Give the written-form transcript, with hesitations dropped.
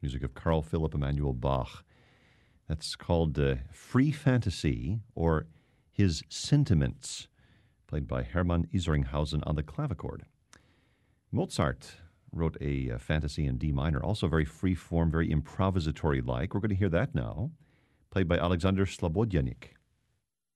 music of Carl Philipp Emanuel Bach. That's called Free Fantasy, or His Sentiments, played by Hermann Isringhausen on the clavichord. Mozart wrote a fantasy in D minor, also very free-form, very improvisatory-like. We're going to hear that now, played by Alexander Slobodyanik.